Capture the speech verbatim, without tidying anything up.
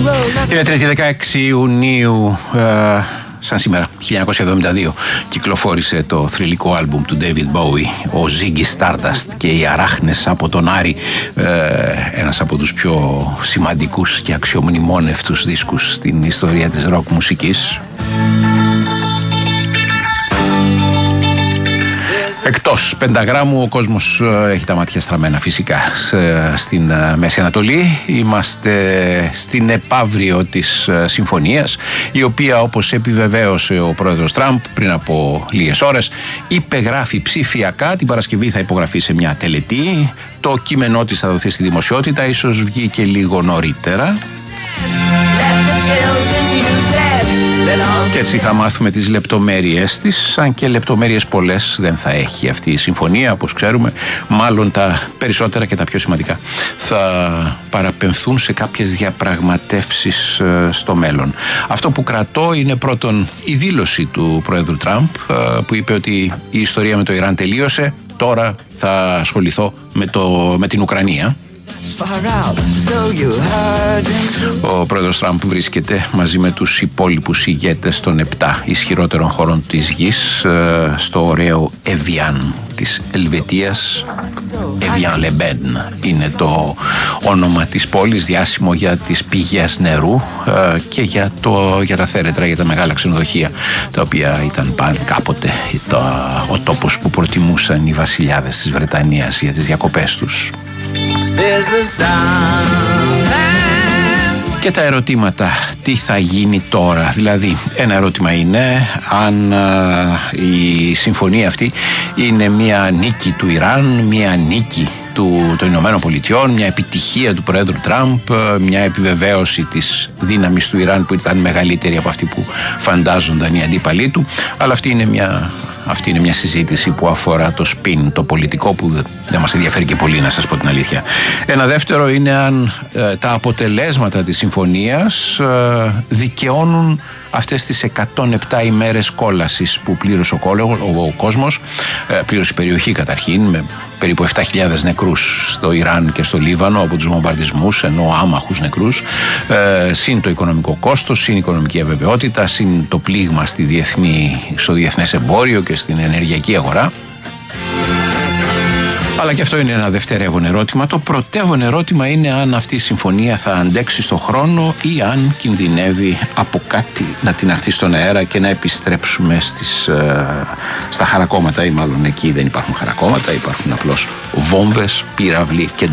Είναι τρίτη δεκαέξι Ιουνίου, ε, σαν σήμερα, χίλια εννιακόσια εβδομήντα δύο, κυκλοφόρησε το θρυλικό άλμπουμ του David Bowie, ο Ziggy Stardust και οι Αράχνες από τον Άρη, ε, ένας από τους πιο σημαντικούς και αξιομνημόνευτους δίσκους στην ιστορία της ροκ μουσικής. Εκτός πενταγράμμου ο κόσμος έχει τα μάτια στραμμένα φυσικά στην Μέση Ανατολή. Είμαστε στην επαύριο της συμφωνίας, η οποία, όπως επιβεβαίωσε ο πρόεδρος Τραμπ πριν από λίγες ώρες, υπεγράφει ψηφιακά. Την Παρασκευή θα υπογραφεί σε μια τελετή. Το κείμενό της θα δοθεί στη δημοσιότητα, ίσως βγει και λίγο νωρίτερα. Και έτσι θα μάθουμε τις λεπτομέρειες της, αν και λεπτομέρειες πολλές δεν θα έχει αυτή η συμφωνία, όπως ξέρουμε. Μάλλον τα περισσότερα και τα πιο σημαντικά θα παραπεμφθούν σε κάποιες διαπραγματεύσεις στο μέλλον. Αυτό που κρατώ είναι πρώτον η δήλωση του πρόεδρου Τραμπ, που είπε ότι η ιστορία με το Ιράν τελείωσε, τώρα θα ασχοληθώ με, το, με την Ουκρανία. Ο πρόεδρος Τραμπ βρίσκεται μαζί με τους υπόλοιπους ηγέτες των επτά ισχυρότερων χωρών της γης στο ωραίο Εβιάν της Ελβετίας. Εβιάν Λεμπέν είναι το όνομα της πόλης, διάσημο για τις πηγές νερού και για, το, για τα θέρετρα, για τα μεγάλα ξενοδοχεία, τα οποία ήταν πάλι κάποτε το, ο τόπος που προτιμούσαν οι βασιλιάδες της Βρετανίας για τις διακοπές τους. Και τα ερωτήματα, τι θα γίνει τώρα? Δηλαδή, ένα ερώτημα είναι αν α, η συμφωνία αυτή είναι μια νίκη του Ιράν, μια νίκη του, των Ηνωμένων Πολιτειών, μια επιτυχία του Πρόεδρου Τραμπ, μια επιβεβαίωση της δύναμης του Ιράν που ήταν μεγαλύτερη από αυτή που φαντάζονταν οι αντίπαλοι του. Αλλά αυτή είναι μια, αυτή είναι μια συζήτηση που αφορά το σπιν, το πολιτικό, που δεν μας ενδιαφέρει και πολύ, να σας πω την αλήθεια. Ένα δεύτερο είναι αν ε, τα αποτελέσματα της συμφωνίας ε, δικαιώνουν αυτές τις εκατόν επτά ημέρες κόλασης που πλήρωσε ο, ο, ο κόσμος, ε, πλήρωσε η περιοχή καταρχήν, με περίπου επτά χιλιάδες νεκρούς στο Ιράν και στο Λίβανο από τους βομβαρδισμούς, ενώ άμαχους νεκρούς, ε, συν το οικονομικό κόστος, συν η οικονομική αβεβαιότητα, συν το πλήγμα στη διεθνή, στο διεθνές εμπόριο και στην ενεργειακή αγορά. Αλλά και αυτό είναι ένα δευτερεύον ερώτημα. Το πρωτεύον ερώτημα είναι αν αυτή η συμφωνία θα αντέξει στον χρόνο ή αν κινδυνεύει από κάτι να την αρθεί στον αέρα και να επιστρέψουμε στις, ε, στα χαρακόμματα, ή μάλλον εκεί δεν υπάρχουν χαρακόμματα, υπάρχουν απλώς βόμβες, πύραυλοι και